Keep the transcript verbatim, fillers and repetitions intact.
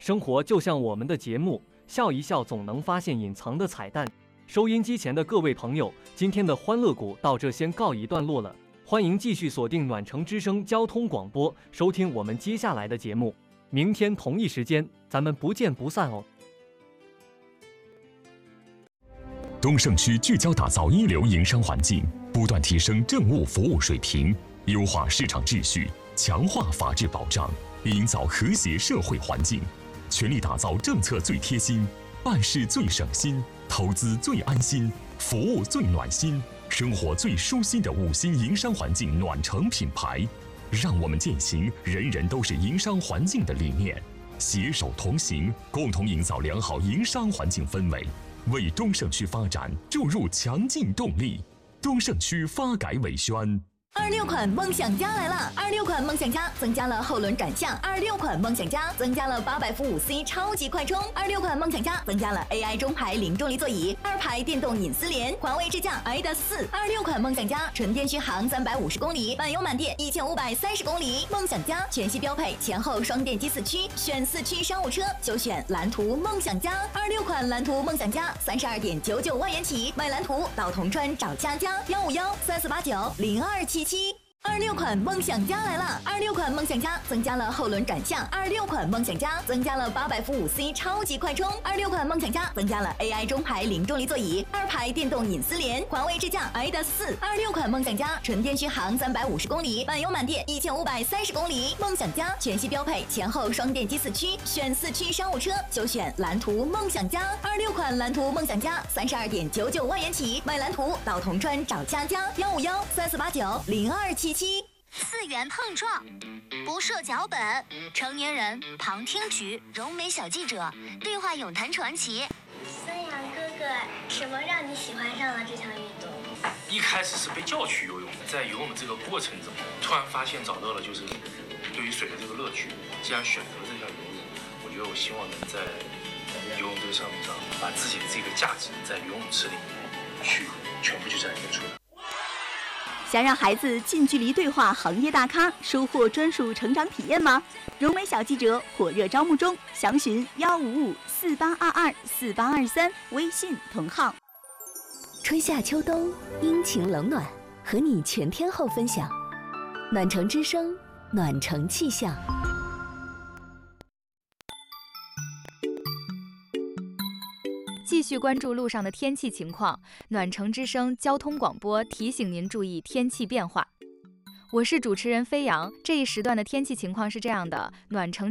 生活就像我们的节目，笑一笑总能发现隐藏的彩蛋。收音机前的各位朋友，今天的欢乐谷到这先告一段落了，欢迎继续锁定暖城之声交通广播，收听我们接下来的节目。明天同一时间，咱们不见不散哦。 东胜区聚焦打造一流营商环境，不断提升政务服务水平，优化市场秩序，强化法治保障，营造和谐社会环境，全力打造政策最贴心、办事最省心、投资最安心、服务最暖心、生活最舒心的五星营商环境暖城品牌。让我们践行人人都是营商环境的理念，携手同行，共同营造良好营商环境氛围，为东胜区发展注入强劲动力。东胜区发改委宣。 二六款梦想家来了！二六款梦想家增加了后轮转向，二六款梦想家增加了八百伏五 C 超级快充，二六款梦想家增加了 A I 中排零重力座椅，二排电动隐私联，环卫支架 I D A S 四。二六款梦想家纯电续航三百五十公里，满油满电一千五百三十公里。梦想家全系标配前后双电机四驱，选四驱商务车就选蓝图梦想家。二六款蓝图梦想家三十二点九九万元起，买蓝图到铜川找佳佳，幺五幺三四八九零二七七。二六款梦想家来了！二六款梦想家增加了后轮转向，二六款梦想家增加了八百伏五 C 超级快充，二六款梦想家增加了 A I 中排零重力座椅，二排电动隐私联，环卫支架 I D A S 四。二六款梦想家纯电续航三百五十公里，满油满电一千五百三十公里。梦想家全系标配前后双电机四驱，选四驱商务车就选蓝图梦想家。二六款蓝图梦想家三十二点九九万元起，买蓝图到铜川找佳佳，幺五幺三四八九零二七七。 四元碰撞，不设脚本，成年人旁听局，柔美小记者，对话咏谈传奇。 孙杨哥哥，什么让你喜欢上了这项运动？ 一开始是被叫去游泳，在游泳这个过程中，突然发现找到了就是对于水的这个乐趣。既然选择了这项游泳，我觉得我希望能在游泳这个项目上，把自己的这个价值在游泳池里面去全部去展现出来。 想让孩子近距离对话行业大咖，收获专属成长体验吗？柔美小记者火热招募中，详询幺五五四八二二四八二三微信同号。 春夏秋冬，阴晴冷暖，和你全天候分享。暖城之声，暖城气象。 继续关注路上的天气情况，暖城之声交通广播提醒您注意天气变化。我是主持人飞扬，这一时段的天气情况是这样的：暖城